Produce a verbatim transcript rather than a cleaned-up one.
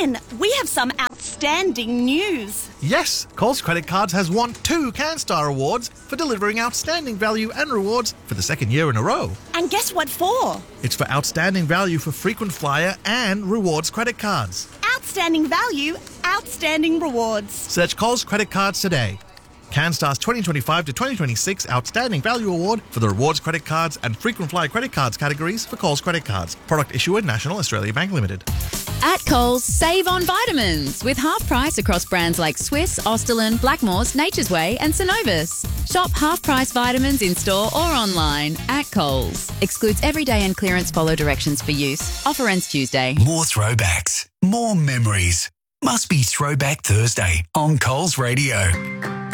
Ben, we have some outstanding news. Yes, Coles Credit Cards has won two CanStar Awards for delivering outstanding value and rewards for the second year in a row. And guess what for? It's for outstanding value for frequent flyer and rewards credit cards. Outstanding value, outstanding rewards. Search Coles Credit Cards today. CanStar's twenty twenty-five to twenty twenty-six Outstanding Value Award for the rewards credit cards and frequent flyer credit cards categories for Coles Credit Cards. Product issuer National Australia Bank Limited. At Coles, save on vitamins with half price across brands like Swiss, Austerlin, Blackmores, Nature's Way and Synovus. Shop half price vitamins in store or online at Coles. Excludes everyday and clearance. Follow directions for use. Offer ends Tuesday. More throwbacks, more memories. Must be Throwback Thursday on Coles Radio.